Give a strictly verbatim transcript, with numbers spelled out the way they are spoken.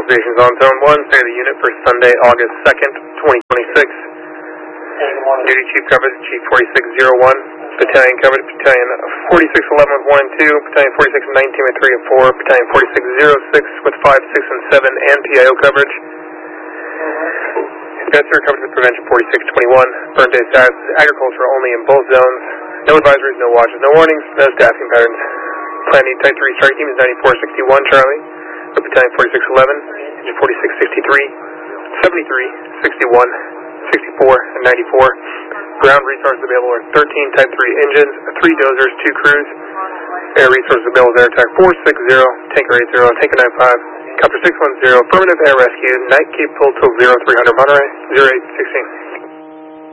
stations on Zone one. Say the unit for Sunday, August second, twenty twenty-six. Duty Chief coverage, Chief forty-six oh one. Battalion coverage, Battalion forty-six eleven with one and two. Battalion forty-six nineteen with three and four. Battalion forty-six oh six with five, six, and seven. And P I O coverage. Spencer coverage with Prevention forty-six twenty-one. Burn day status is agricultural only in both zones. No advisories, no watches, no warnings, no staffing patterns. Plan need Type three strike team is ninety-four sixty-one Charlie. For Battalion forty-six eleven, Engine forty-six sixty-three, seventy-three, sixty-one, sixty-four, and ninety-four. Ground resources available are thirteen Type three engines, three dozers, two crews. Air resources available is Air Attack four six zero, Tanker eight zero, Tanker nine five, Copter six one zero, Affirmative Air Rescue, Night Cape Full till zero three hundred Monterey, zero eight sixteen.